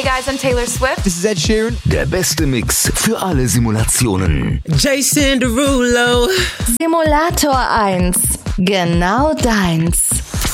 guys, I'm Taylor Swift. This is Ed Sheeran. Der beste Mix für alle Simulationen. Jason Derulo. Simulator 1. Genau deins.